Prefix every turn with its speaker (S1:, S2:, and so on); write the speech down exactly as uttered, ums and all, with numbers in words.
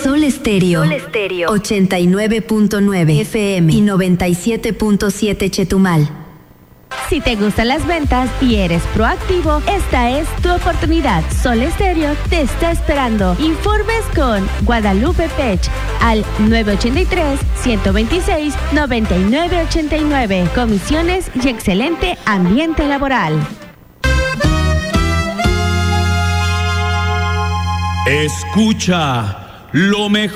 S1: Sol Estéreo.
S2: Sol Estéreo.
S1: ochenta y nueve punto nueve F M y noventa y siete punto siete Chetumal.
S3: Si te gustan las ventas y eres proactivo, esta es tu oportunidad. Sol Estéreo te está esperando. Informes con Guadalupe Pech al nueve ocho tres, uno dos seis, nueve nueve ocho nueve. Comisiones y excelente ambiente laboral.
S4: Escucha lo mejor